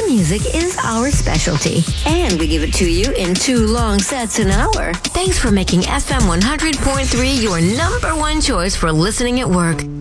music is our specialty, and we give it to you in 2 long sets an hour. Thanks for making FM 100.3 your number one choice for listening at work.